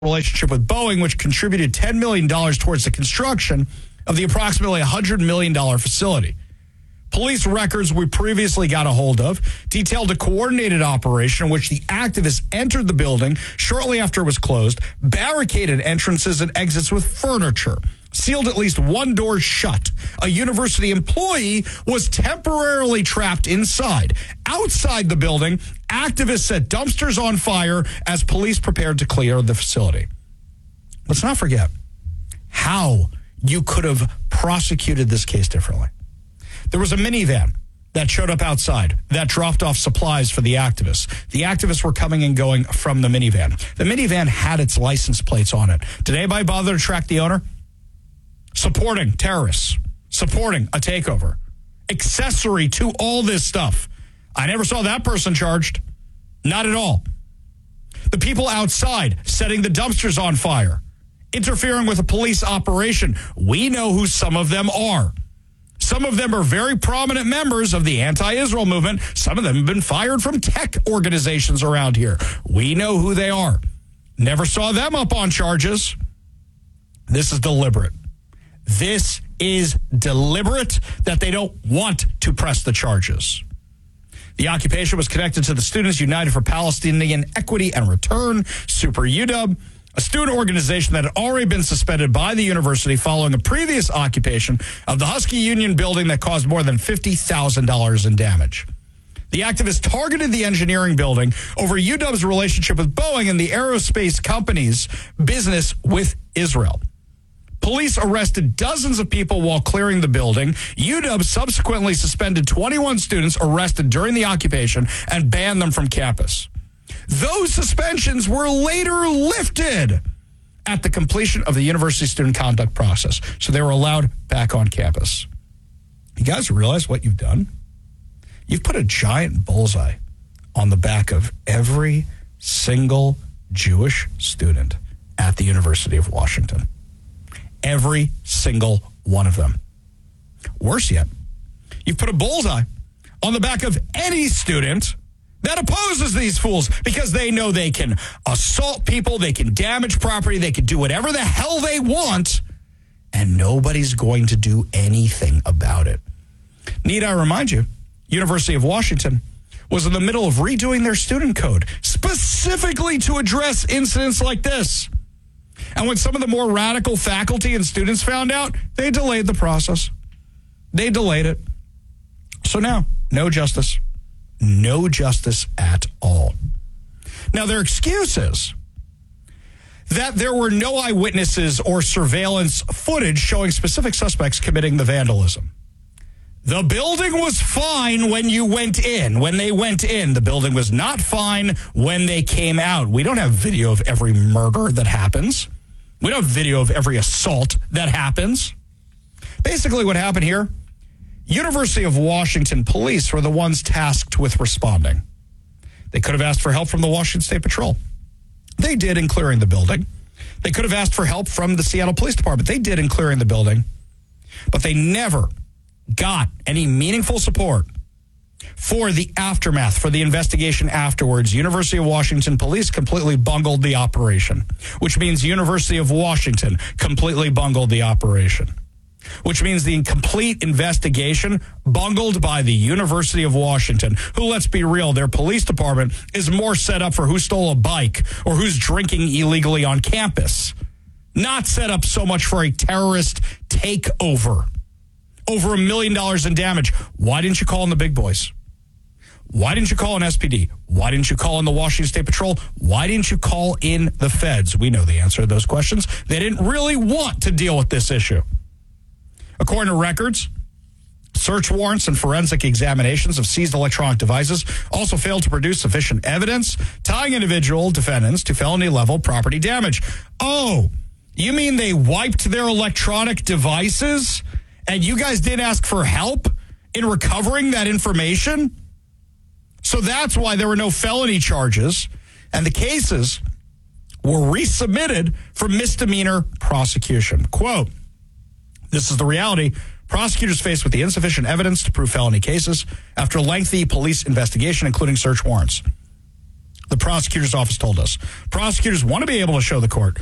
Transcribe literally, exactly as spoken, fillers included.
relationship with Boeing, which contributed ten million dollars towards the construction of the approximately one hundred million dollars facility. Police records we previously got a hold of detailed a coordinated operation in which the activists entered the building shortly after it was closed, barricaded entrances and exits with furniture, sealed at least one door shut. A university employee was temporarily trapped inside. Outside the building, activists set dumpsters on fire as police prepared to clear the facility. Let's not forget how you could have prosecuted this case differently. There was a minivan that showed up outside that dropped off supplies for the activists. The activists were coming and going from the minivan. The minivan had its license plates on it. Did anybody bother to track the owner? Supporting terrorists, supporting a takeover, accessory to all this stuff. I never saw that person charged. Not at all. The people outside setting the dumpsters on fire, interfering with a police operation. We know who some of them are. Some of them are very prominent members of the anti-Israel movement. Some of them have been fired from tech organizations around here. We know who they are. Never saw them up on charges. This is deliberate. This is deliberate that they don't want to press the charges. The occupation was connected to the Students United for Palestinian Equity and Return, Super U W, a student organization that had already been suspended by the university following a previous occupation of the Husky Union building that caused more than fifty thousand dollars in damage. The activists targeted the engineering building over U W's relationship with Boeing and the aerospace company's business with Israel. Police arrested dozens of people while clearing the building. U W subsequently suspended twenty-one students arrested during the occupation and banned them from campus. Those suspensions were later lifted at the completion of the university student conduct process, so they were allowed back on campus. You guys realize what you've done? You've put a giant bullseye on the back of every single Jewish student at the University of Washington. Every single one of them. Worse yet, you've put a bullseye on the back of any student that opposes these fools because they know they can assault people, they can damage property, they can do whatever the hell they want, and nobody's going to do anything about it. Need I remind you, University of Washington was in the middle of redoing their student code specifically to address incidents like this. And when some of the more radical faculty and students found out, they delayed the process. They delayed it. So now, no justice. No justice at all. Now, their excuse is that there were no eyewitnesses or surveillance footage showing specific suspects committing the vandalism. The building was fine when you went in. When they went in, the building was not fine when they came out. We don't have video of every murder that happens. We don't have video of every assault that happens. Basically, what happened here, University of Washington police were the ones tasked with responding. They could have asked for help from the Washington State Patrol. They did in clearing the building. They could have asked for help from the Seattle Police Department. They did in clearing the building. But they never got any meaningful support for the aftermath, for the investigation afterwards. University of Washington police completely bungled the operation, which means University of Washington completely bungled the operation, which means the complete investigation bungled by the University of Washington, who, let's be real, their police department is more set up for who stole a bike or who's drinking illegally on campus, not set up so much for a terrorist takeover. Over a million dollars in damage. Why didn't you call in the big boys? Why didn't you call in S P D? Why didn't you call in the Washington State Patrol? Why didn't you call in the feds? We know the answer to those questions. They didn't really want to deal with this issue. According to records, search warrants and forensic examinations of seized electronic devices also failed to produce sufficient evidence tying individual defendants to felony-level property damage. Oh, you mean they wiped their electronic devices and you guys didn't ask for help in recovering that information? So that's why there were no felony charges, and the cases were resubmitted for misdemeanor prosecution. Quote, this is the reality. Prosecutors faced with the insufficient evidence to prove felony cases after a lengthy police investigation, including search warrants. the prosecutor's office told us. Prosecutors want to be able to show the court